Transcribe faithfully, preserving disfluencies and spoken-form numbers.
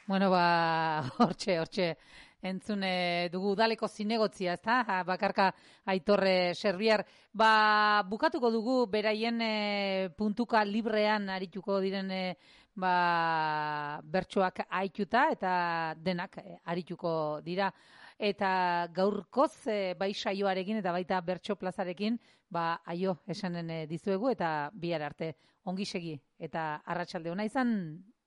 Bueno, ba, hortxe, hortxe, entzune dugu udaleko zinegotzia, ezta? Ha, bakarka Aitorre Serbiar. Ba, bukatuko dugu beraien e, puntuka librean arituko diren e, ba, bertsoak aituta eta denak e, arituko dira. Eta gaurkoz e, bai saioarekin eta baita bertso plazarekin, ba, aio esanen e, dizuegu eta bihar arte ongi segi eta arratsalde ona izan.